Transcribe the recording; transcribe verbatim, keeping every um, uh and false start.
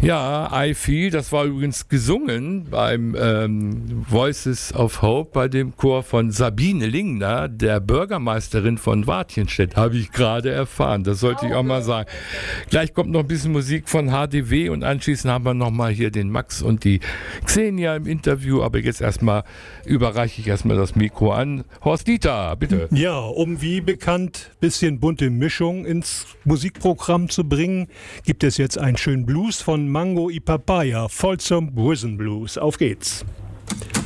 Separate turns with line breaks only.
Ja, I Feel, das war übrigens gesungen beim ähm, Voices of Hope, bei dem Chor von Sabine Lingner, der Bürgermeisterin von Wartjenstedt, habe ich gerade erfahren. Das sollte ich auch mal sagen. Gleich kommt noch ein bisschen Musik von H D W und anschließend haben wir nochmal hier den Max und die Xenia im Interview. Aber jetzt erstmal überreiche ich erstmal das Mikro an Horst Dieter, bitte.
Ja, um wie bekannt ein bisschen bunte Mischung ins Musikprogramm zu bringen, gibt es jetzt einen schönen Blues von Mango y Papaya, Folsom Prison Blues. Auf geht's.